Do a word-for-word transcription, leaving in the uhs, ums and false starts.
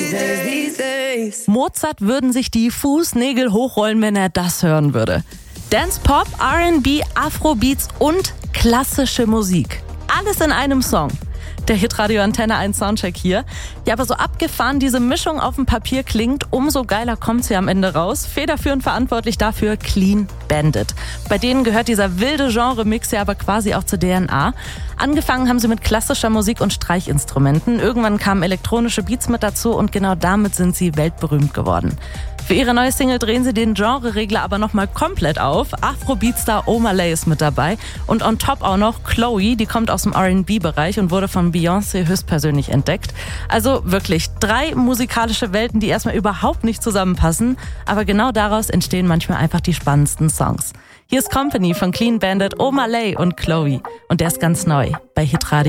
Mozart würden sich die Fußnägel hochrollen, wenn er das hören würde. Dance Pop, R and B, Afrobeats und klassische Musik. Alles in einem Song. Der Hitradio Antenne eins Soundcheck hier. Ja, aber so abgefahren diese Mischung auf dem Papier klingt, umso geiler kommt sie am Ende raus. Federführend verantwortlich dafür Clean Bandit. Bei denen gehört dieser wilde Genre-Mix ja aber quasi auch zur D N A. Angefangen haben sie mit klassischer Musik und Streichinstrumenten. Irgendwann kamen elektronische Beats mit dazu und genau damit sind sie weltberühmt geworden. Für ihre neue Single drehen sie den Genre-Regler aber nochmal komplett auf. Afrobeat-Star Omalay ist mit dabei und on top auch noch Chloe, die kommt aus dem R and B-Bereich und wurde von Beyoncé höchstpersönlich entdeckt. Also wirklich drei musikalische Welten, die erstmal überhaupt nicht zusammenpassen, aber genau daraus entstehen manchmal einfach die spannendsten Songs. Hier ist Company von Clean Bandit, Omalay und Chloe und der ist ganz neu bei Hitradio.